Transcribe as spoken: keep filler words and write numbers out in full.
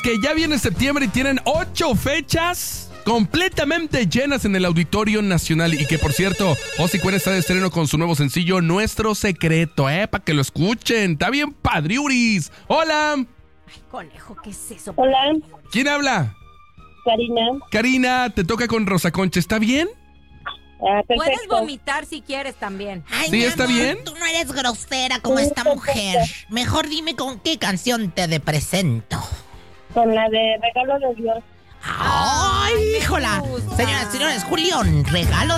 que ya viene septiembre y tienen ocho fechas completamente llenas en el Auditorio Nacional. Y que, por cierto, Ozzy Cuena está de estreno con su nuevo sencillo Nuestro Secreto, ¿eh? Para que lo escuchen. Está bien padriuris. Hola. Ay, conejo, ¿qué es eso? Hola, ¿Quién habla? Karina. Karina, te toca con Rosa Concha. ¿Está bien? Ah, perfecto. Puedes vomitar si quieres también. Ay, ¿Sí, mi está amor, bien? Tú no eres grosera como esta mujer. Mejor dime con qué canción te de presento. Con la de Regalo de Dios. ¡Ay, híjola! gusta. Señoras y señores, Julián, regalo